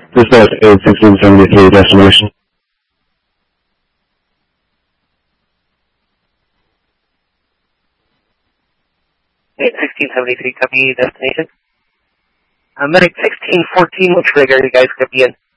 Dispatch 1673 destination. 1673, copy destination. Medic 1614, which rig are you guys going to be in?